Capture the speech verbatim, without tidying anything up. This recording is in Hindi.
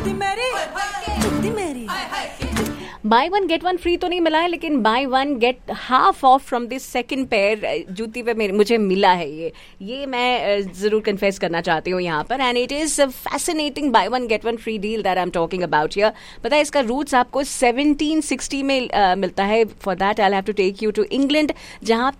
By one get one free तो नहीं मिला है, लेकिन by one get half of from this second pair जूती पे मेरे मुझे मिला है। ये ये मैं जरूर कन्फेस करना चाहती हूँ यहाँ पर, and it is fascinating by one get one free deal that I am talking about here. पता है इसका रूट्स आपको सेवनटीन सिक्सटी में uh, मिलता है। For that I have to take you to England, जहाँ